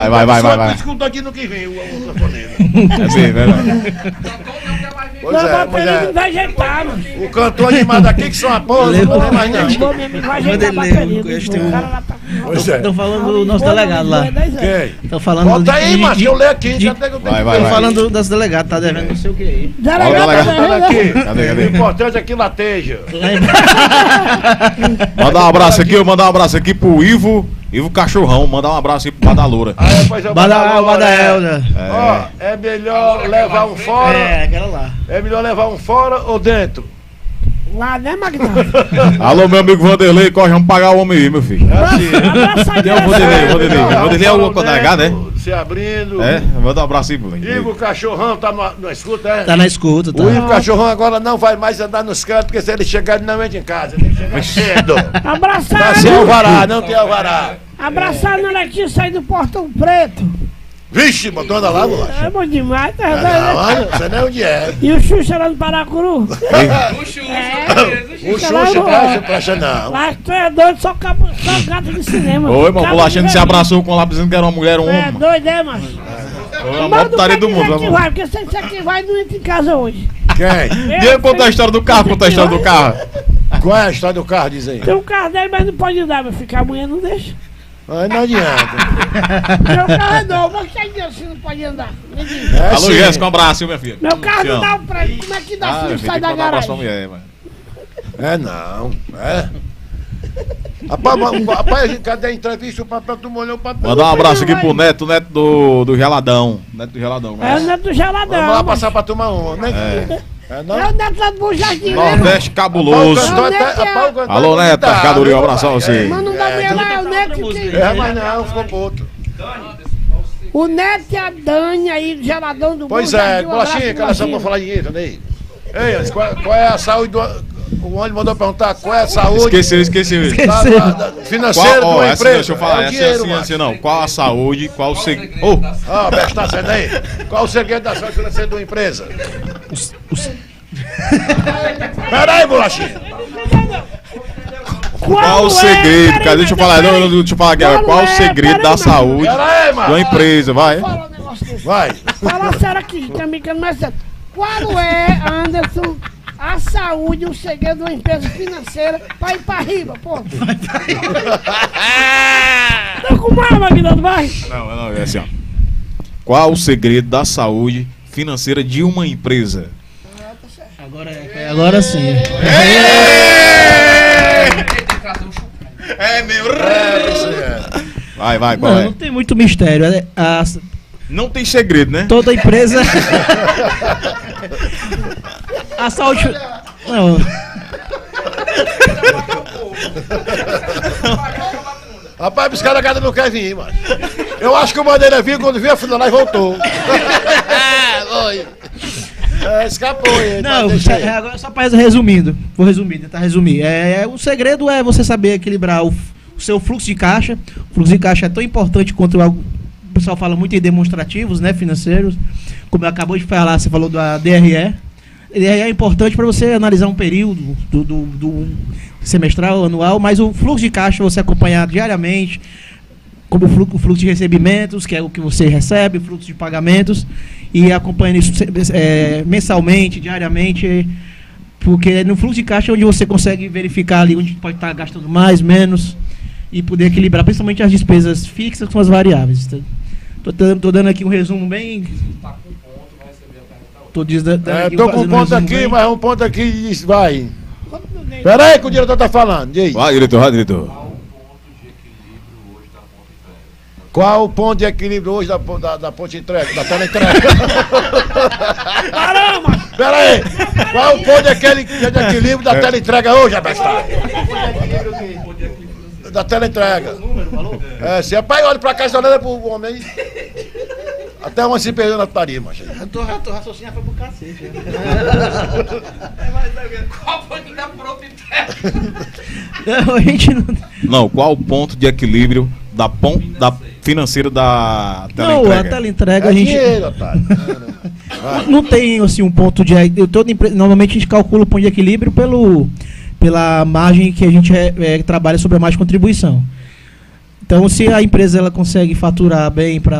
Vai. Escuta aqui no que vem o camponeiro. É bem, velho. Pois é, Ele vai ajeitar, mano. o cantor animado aqui que são a porra, não tem mais não. Vou mesmo, vai ajeitar a bateria. O cara lá tá... Pois é. Estão falando do nosso delegado lá. Quem? Estão falando Bota aí, macho, eu leio aqui. Já tem que Estão falando das delegadas, tá devendo não sei o que aí. Olha aqui. Cadê? O importante é que lateja. Mandar um abraço aqui pro Ivo Cachorrão. Mandar um abraço aí pro Badaloura. Aí depois eu Badael, né? Ó, é melhor levar um fora. É, aquela lá. É melhor levar um fora ou dentro? Lá, né, Magdão? Alô, meu amigo Vanderlei, corre, vamos pagar o homem aí, meu filho. Quem é o Vanderlei? Vanderlei é o delegado, né? Se abrindo. É, manda um abraço aí, pro Ivo Cachorrão tá na escuta, é? Tá na escuta, tá. O Ivo Cachorrão agora não vai mais andar nos cantos, porque se ele chegar, ele não entra em casa. Ele tem que chegar cedo. Abraçar, Tá sem alvará, não tem alvará. abraçar a Netinha sair do Portão Preto. Vixe, botou anda lá, bolacha. É bom demais, tá Não, vendo? olha, você não é onde é. E o Xuxa lá no Paracuru? O Xuxa presta não. Lá tu é doido, só gato de cinema. Oi, irmão, Cabo bolachinha de se abraçou com lá dizendo que era uma mulher ou um É homem. doido, é, mano? A maior putaria do mundo. Que vai, porque se você que vai, não entra em casa hoje. Quem? E aí, conta a história do carro, Qual é a história do carro, diz aí? Tem um carro dele, mas não pode andar, meu filho, a mulher não deixa. Aí não adianta. Meu carro é novo, mas que Deus se não pode andar? Me diz. É, Alô, sim. Jéssica, um abraço, minha filha. Meu carro Te não amo. dá um prêmio, como é que dá se Minha não filha, sai tem que da mandar um abraço pra garagem? mulher, mano. É não, é. Rapaz, cadê a entrevista? O papel, tu molhou o papel. Mandar um abraço aqui pro Neto do Geladão. Neto do Geladão, É o né? neto do geladão. Vamos lá mano. passar pra tomar uma, né? É não? É o neto lá do Bom Jardim, né? Nordeste cabuloso. Alô, Neto, Pescadoria, um abraço a você. Mas não dá mulher lá, é o neto que tem. É, mas não, ficou puto. O neto e a Dani aí, do geladão do Pois Bom é, Jardim, um bolachinha, abraço, cara, só pra bolachinha. falar dinheiro, aí. Ei, Andes, qual é a saúde do... O Ônibus mandou perguntar qual é a saúde Esqueceu. da financeira de uma empresa. Deixa eu falar, É o dinheiro, assim, macho. não. Qual a saúde, qual o segredo. Oh, Ó, Beto, tá sendo aí? Qual o segredo da saúde financeira de uma empresa? Peraí, bolachinha. qual o segredo, cara? Deixa eu falar, deixa eu falar aqui. Qual o segredo da saúde Peraí, de uma mano. empresa, vai? Fala um negócio desse. Vai. Fala sério aqui, também que eu não é sério. Qual é, Anderson, a saúde, o segredo de uma empresa financeira pra ir pra riba, pô? Tá com mais, Maguinaldo, vai? Não, é assim, ó. Qual o segredo da saúde financeira de uma empresa? Agora sim. É meu. Isso é. Vai, qual Não, é? não tem muito mistério. Não tem segredo, né? Toda empresa. A saúde. Não. Rapaz, os caras não querem vir, mano. Eu acho que o Bandeira viu quando viu a fila lá e voltou. Oi. Escapou ele. Não, mas deixa aí. agora só para resumindo. Vou resumir, tentar resumir. O segredo é você saber equilibrar o seu fluxo de caixa. O fluxo de caixa é tão importante quanto o pessoal fala muito em demonstrativos, né, financeiros. Como eu acabou de falar, você falou da DRE. DRE é importante para você analisar um período do semestral, anual, mas o fluxo de caixa você acompanhar diariamente, como o fluxo de recebimentos, que é o que você recebe, o fluxo de pagamentos, e acompanhando isso mensalmente, diariamente, porque no fluxo de caixa é onde você consegue verificar ali onde pode estar gastando mais, menos, e poder equilibrar, principalmente as despesas fixas com as variáveis. Tô dando aqui um resumo bem... Tô com um ponto aqui, mas um ponto aqui e diz, vai. Pera aí que o diretor tá falando, diz. Vai, diretor. Qual o ponto de equilíbrio hoje da ponte entrega, da tela entrega? Caramba! Pera aí, qual o ponto de equilíbrio da tela entrega hoje, abestado? Da tela entrega. Se é pai, olha pra cá e olha pro homem. Até uma se perdeu na putaria, macho. Eu tô raciocinando foi pro cacete. Qual foi que tá pronto entrega? Não, a gente não... Não, qual o ponto de equilíbrio da financeira da Não, teleentrega? a teleentrega a É gente... dinheiro, otário. Não tem assim um ponto de... Normalmente a gente calcula o ponto de equilíbrio pela margem que a gente trabalha sobre a margem de contribuição. Então, se a empresa ela consegue faturar bem para